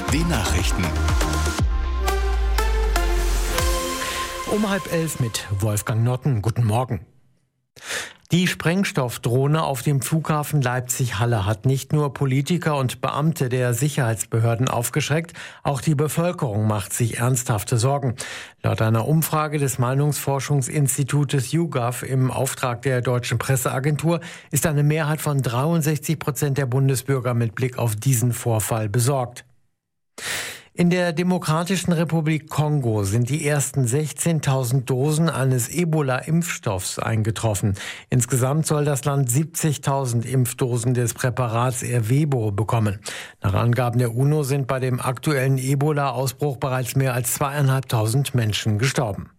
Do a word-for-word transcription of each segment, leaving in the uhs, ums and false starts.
Die Nachrichten. Um halb elf mit Wolfgang Notten. Guten Morgen. Die Sprengstoffdrohne auf dem Flughafen Leipzig-Halle hat nicht nur Politiker und Beamte der Sicherheitsbehörden aufgeschreckt, auch die Bevölkerung macht sich ernsthafte Sorgen. Laut einer Umfrage des Meinungsforschungsinstitutes YouGov im Auftrag der Deutschen Presseagentur ist eine Mehrheit von dreiundsechzig Prozent der Bundesbürger mit Blick auf diesen Vorfall besorgt. In der Demokratischen Republik Kongo sind die ersten sechzehntausend Dosen eines Ebola-Impfstoffs eingetroffen. Insgesamt soll das Land siebzigtausend Impfdosen des Präparats Ervebo bekommen. Nach Angaben der UNO sind bei dem aktuellen Ebola-Ausbruch bereits mehr als zweieinhalbtausend Menschen gestorben.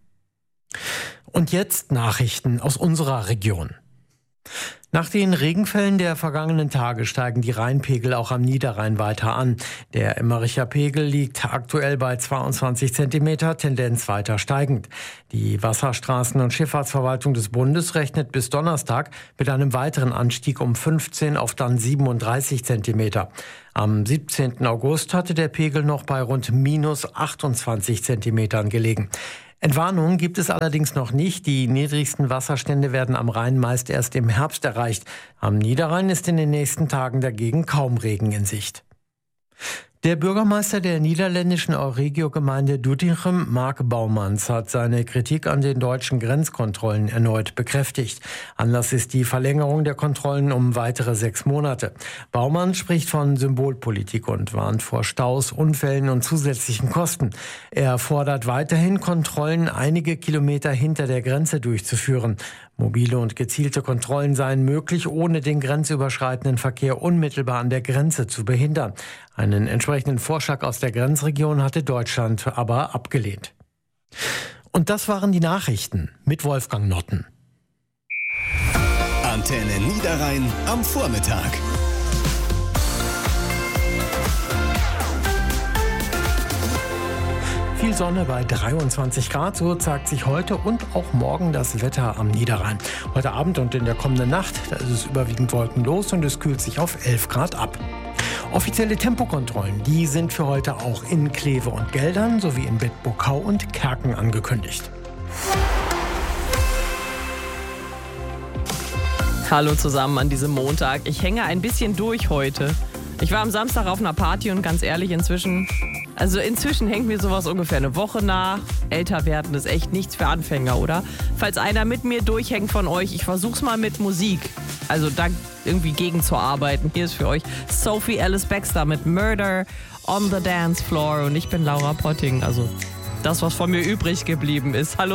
Und jetzt Nachrichten aus unserer Region. Nach den Regenfällen der vergangenen Tage steigen die Rheinpegel auch am Niederrhein weiter an. Der Emmericher Pegel liegt aktuell bei zweiundzwanzig Zentimeter, Tendenz weiter steigend. Die Wasserstraßen- und Schifffahrtsverwaltung des Bundes rechnet bis Donnerstag mit einem weiteren Anstieg um fünfzehn auf dann siebenunddreißig Zentimeter. Am siebzehnten August hatte der Pegel noch bei rund minus achtundzwanzig Zentimetern gelegen. Entwarnungen gibt es allerdings noch nicht. Die niedrigsten Wasserstände werden am Rhein meist erst im Herbst erreicht. Am Niederrhein ist in den nächsten Tagen dagegen kaum Regen in Sicht. Der Bürgermeister der niederländischen Euregio-Gemeinde Doetinchem, Mark Bouwmans, hat seine Kritik an den deutschen Grenzkontrollen erneut bekräftigt. Anlass ist die Verlängerung der Kontrollen um weitere sechs Monate. Bouwmans spricht von Symbolpolitik und warnt vor Staus, Unfällen und zusätzlichen Kosten. Er fordert weiterhin, Kontrollen einige Kilometer hinter der Grenze durchzuführen. Mobile und gezielte Kontrollen seien möglich, ohne den grenzüberschreitenden Verkehr unmittelbar an der Grenze zu behindern. Einen entsprechenden Vorschlag aus der Grenzregion hatte Deutschland aber abgelehnt. Und das waren die Nachrichten mit Wolfgang Notten. Antenne Niederrhein am Vormittag. Viel Sonne bei dreiundzwanzig Grad, so zeigt sich heute und auch morgen das Wetter am Niederrhein. Heute Abend und in der kommenden Nacht, da ist es überwiegend wolkenlos und es kühlt sich auf elf Grad ab. Offizielle Tempokontrollen, die sind für heute auch in Kleve und Geldern sowie in Bedburg-Hau und Kerken angekündigt. Hallo zusammen an diesem Montag. Ich hänge ein bisschen durch heute. Ich war am Samstag auf einer Party und ganz ehrlich, inzwischen, also inzwischen hängt mir sowas ungefähr eine Woche nach. Älter werden ist echt nichts für Anfänger, oder? Falls einer mit mir durchhängt von euch, ich versuch's mal mit Musik. Also da irgendwie gegenzuarbeiten. Hier ist für euch Sophie Ellis Bextor mit Murder on the Dance Floor und ich bin Laura Potting. Also das, was von mir übrig geblieben ist. Hallo.